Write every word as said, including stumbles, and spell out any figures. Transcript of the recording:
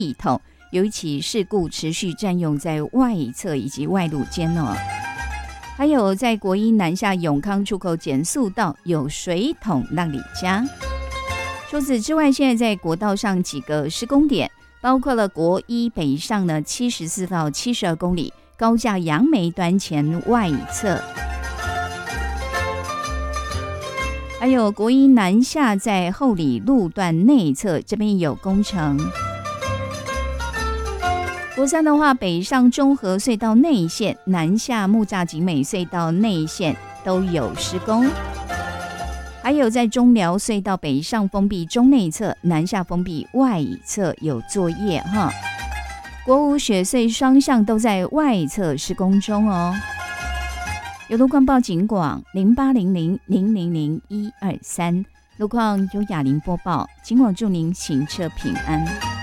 系统有一起事故持续占用在外侧以及外路间哦。还有在国一南下永康出口减速道有水桶让你家。除此之外，现在在国道上几个施工点，包括了国一北上呢七十四到七十二公里，高架杨梅端前外侧。还有国一南下在后里路段内侧，这边有工程。国三的话，北上中和隧道内线，南下木栅景美隧道内线都有施工。还有在中寮隧道北上封闭中内侧，南下封闭外侧有作业哈。国五雪隧双向都在外侧施工中哦。有路况报警广零八零零零零零一二三，路况由雅玲播报，警广祝您行车平安。